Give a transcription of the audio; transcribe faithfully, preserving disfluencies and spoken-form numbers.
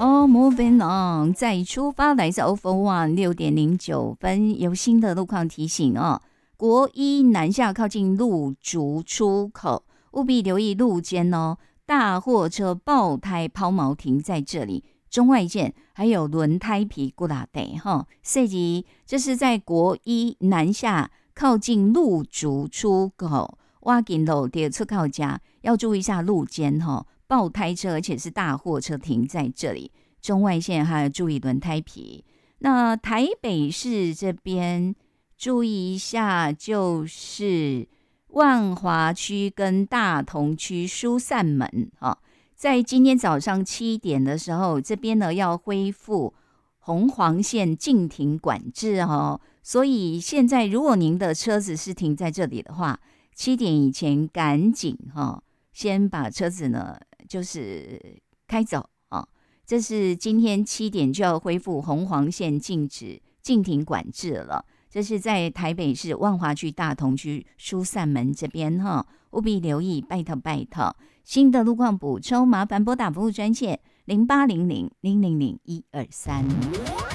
哦、oh,，Moving on， 再出发，来自 O F O One 六点零九分，有新的路况提醒哦。国一南下靠近路竹出口，务必留意路肩哦，大货车爆胎抛锚停在这里。中外线还有轮胎皮固拉得哈，涉及这是在国一南下靠近路竹出口，挖紧路的出口家要注意一下路肩哈。爆胎车，而且是大货车停在这里，中外线还要注意轮胎皮。那台北市这边注意一下，就是万华区跟大同区疏散门啊，在今天早上七点的时候，这边呢要恢复红黄线禁停管制哦。所以现在如果您的车子是停在这里的话，七点以前赶紧哈，先把车子呢就是开走啊！这是今天七点就要恢复红黄线禁止禁停管制了。这是在台北市万华区、大同区疏散门这边哈，务必留意，拜托拜托。新的路况补充，麻烦拨打服务专线零八零零零零零一二三。